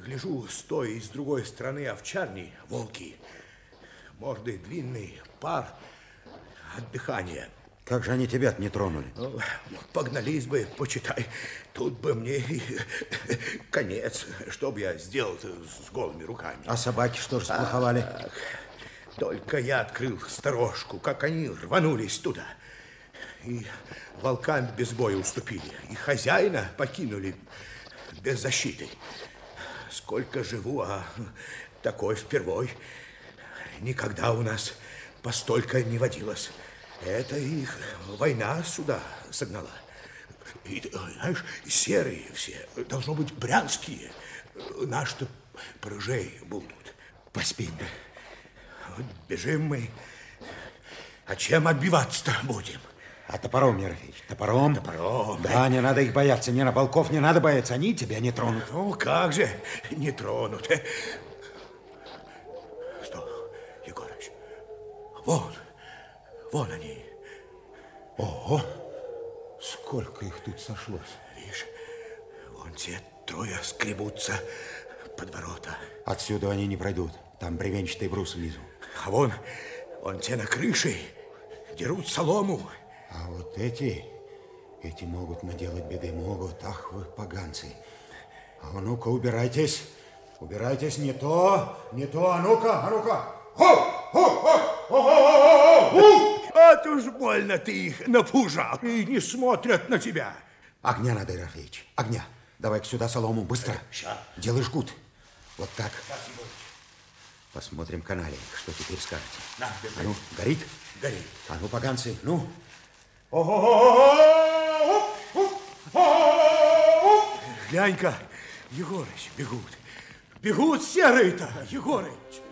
гляжу, с той и с другой стороны овчарни волки. Морды длинные, пар от дыхания. Как же они тебя-то не тронули? Ну, погнались бы, почитай. Тут бы мне и конец. Что бы я сделал с голыми руками? А собаки что же сплоховали? Только я открыл сторожку, как они рванулись туда. И волкам без боя уступили. И хозяина покинули без защиты. Сколько живу, а такой впервой. Никогда у нас постолько не водилось. Это их война сюда согнала. И, знаешь, серые все, должно быть, брянские. Наши-то порыжей будут. Поспеть бы. Вот бежим мы. А чем отбиваться-то будем? А топором, Ерофеич, топором? Топором. Да, не надо их бояться, не на волков не надо бояться, они тебя не тронут. Ну, как же не тронут? Что, Егорыч? Вон они. Ого, сколько их тут сошлось. Видишь, вон те трое скребутся под ворота. Отсюда они не пройдут, там бревенчатый брус внизу. А вон те на крыше дерут солому. А вот эти могут наделать беды, могут. Ах вы, поганцы. А ну-ка, убирайтесь. Убирайтесь, не то, а ну-ка. А то уж больно ты их напужал. И не смотрят на тебя. Огня надо, Ерофеич, огня. Давай-ка сюда солому, быстро. Ща. Делай жгут. Вот так. Посмотрим канале, что теперь скажете. На, а ну, горит? Горит. А ну, поганцы, ну. Глянь-ка, Егорыч, бегут. Бегут серые-то, Егорыч.